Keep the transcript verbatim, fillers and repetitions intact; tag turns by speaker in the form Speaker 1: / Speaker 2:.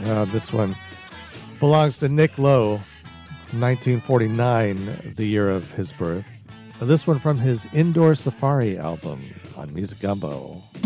Speaker 1: Uh, this one belongs to Nick Lowe, nineteen forty-nine, the year of his birth. Uh, this one from his Indoor Safari album on Music Gumbo.